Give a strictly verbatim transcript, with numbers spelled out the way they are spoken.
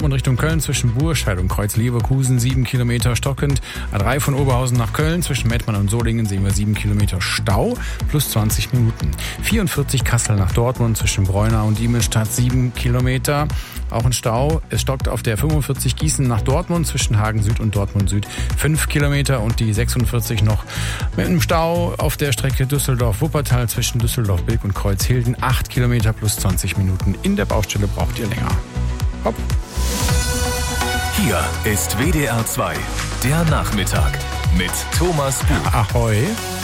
Dortmund Richtung Köln zwischen Burscheid und Kreuz-Leverkusen sieben Kilometer stockend. A drei von Oberhausen nach Köln zwischen Mettmann und Solingen sehen wir sieben Kilometer Stau plus zwanzig Minuten. vierundvierzig Kassel nach Dortmund zwischen Breunau und Diemelstadt sieben Kilometer. Auch ein Stau. Es stockt auf der fünfundvierzig Gießen nach Dortmund zwischen Hagen Süd und Dortmund Süd fünf Kilometer und die sechsundvierzig noch mit einem Stau auf der Strecke Düsseldorf-Wuppertal zwischen Düsseldorf-Bilk und Kreuzhilden acht Kilometer plus zwanzig Minuten. In der Baustelle braucht ihr länger. Hopp. Hier ist W D R zwei, der Nachmittag mit Thomas Buch. Ahoi.